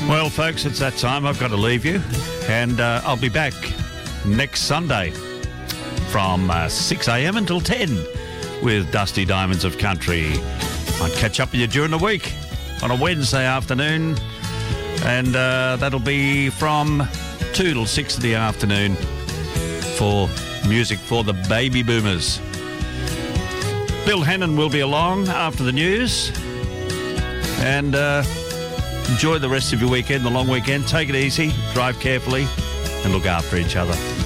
Well, folks, it's that time. I've got to leave you. And I'll be back next Sunday from 6 a.m. until 10 with Dusty Diamonds of Country. I'll catch up with you during the week on a Wednesday afternoon. And that'll be from 2 till 6 in the afternoon for music for the baby boomers. Bill Hannon will be along after the news. And enjoy the rest of your weekend, the long weekend. Take it easy, drive carefully, and look after each other.